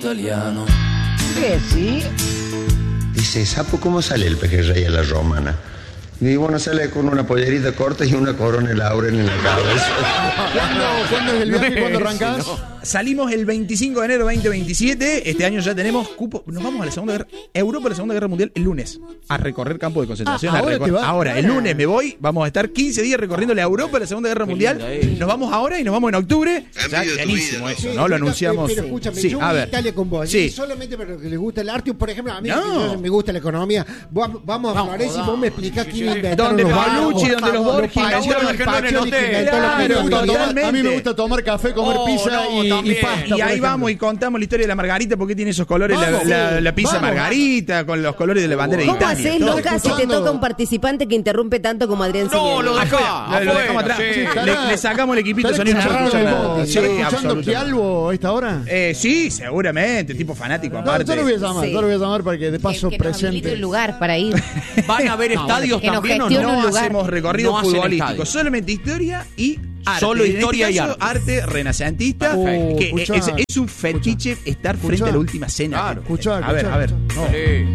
Italiano. ¿Qué sí? Dice, ¿sapo cómo sale el pejerrey a la romana? Y bueno, sale con una pollerita corta y una corona de laurel en la cabeza. ¿Cuándo es el viaje? ¿Cuándo arrancás? Salimos el 25 de enero de 2027. Este año ya tenemos cupo. Nos vamos a la Segunda Guerra. Europa, la Segunda Guerra Mundial, el lunes. A recorrer campos de concentración. Ahora, el lunes me voy. Vamos a estar 15 días recorriéndole a Europa, la Segunda Guerra Mundial. Nos vamos ahora y nos vamos en octubre. Ya, buenísimo eso, ¿no? Lo anunciamos. Pero escúchame, sí, yo voy a Italia con vos. Sí. Solamente para los que les gusta el arte. Por ejemplo, a mí que me gusta la economía. Vamos a Florencia y vos me explicás quién inventó. Donde Paolucci, donde los Borges A mí me gusta tomar café, comer pizza y pasta. Y ahí vamos y contamos la historia de la margarita, porque tiene esos colores la pizza margarita, con los colores de la bandera de ¿Cómo Italia. haces, Lucas, si te toca un participante que interrumpe tanto como Adrián Sinier? Lo dejamos atrás. Le sacamos el equipito de sonido. ¿Estás escuchando Absolutamente. Quialvo a esta hora? Sí, seguramente, tipo fanático aparte. Yo lo voy a llamar para que de paso que nos habilite presente. un lugar para ir. ¿Van a haber estadios que nos también o gestione no? un lugar. Hacemos recorrido No hacen futbolístico, estadios. solamente historia y arte. Solo En este historia y caso, arte renacentista, Perfecto. que Escuchá. es un fetiche estar frente a la última cena. Claro. Escuchá, A ver. No. Sí.